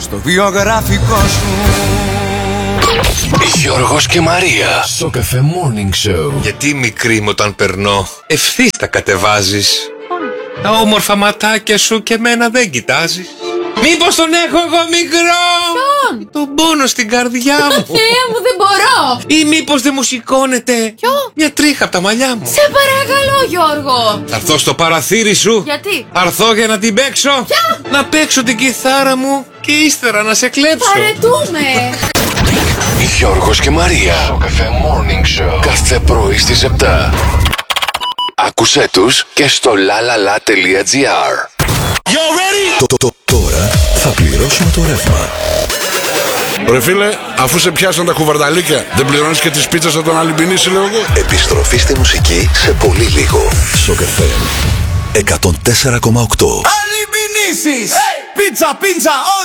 στο βιογραφικό σου. Γιώργος και Μαρία στο Cafe Morning Show. Γιατί μικρή μου όταν περνώ ευθύς τα κατεβάζεις? Τα όμορφα ματάκια σου και εμένα δεν κοιτάζεις. Μήπως τον έχω εγώ μικρό? Ποιον? Τον πόνο στην καρδιά μου. Θεέ μου, δεν μπορώ. Ή μήπως δεν μου σηκώνεται Ποιο? μια τρίχα από τα μαλλιά μου? Σε παρακαλώ, Γιώργο. Θα έρθω στο παραθύρι σου. Γιατί? Θα έρθω για να την παίξω. Ποια? Να παίξω την κιθάρα μου και ύστερα να σε κλέψω. Παρετούμε. Γιώργος και Μαρία στο Cafe Morning Show. Κάθε πρωί στις 7. Άκουσέ τους και στο lalala.gr. Τώρα θα πληρώσουμε το ρεύμα. Ρε φίλε, αφού σε πιάσαν τα κουβαρδαλίκια, δεν πληρώνεις και τις πίτσες από τον Αλυμπινίση, λέω εγώ. Επιστροφή στη μουσική σε πολύ λίγο. Σοκ FM 104,8. Αλυμπινίσεις! Πίτσα, πίτσα,